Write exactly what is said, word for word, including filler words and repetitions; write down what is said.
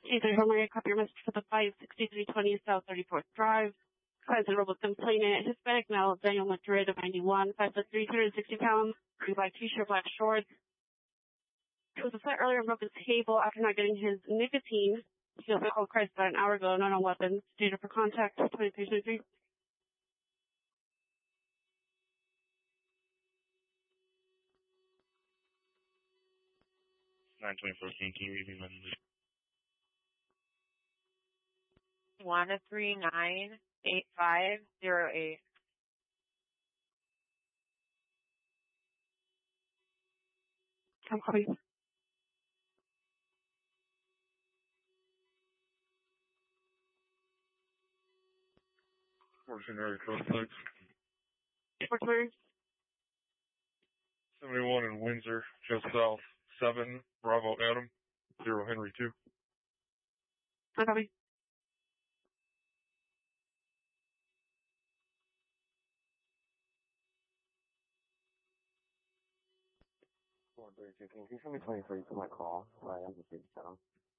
Hey there, Homer. Copy your message for the five sixty-three twenty South thirty-fourth Drive. Client's enrolled with complainant, Hispanic male, Daniel Madrid of ninety-one, five foot three, two hundred sixty pounds, green black t-shirt, black shorts. He was upset earlier and broke his table after not getting his nicotine. He also called Christ about an hour ago, not on weapons. Data for contact, twenty patient three. nine twenty fourteen, can you read me my number? One three nine eight five zero eight. I'm calling. Fortunary code six. Fortunary. seventy-one in Windsor, just south. seven, Bravo Adam, zero Henry two. I'm calling. Can you send me twenty-three to my call? Sorry, I'm just getting down.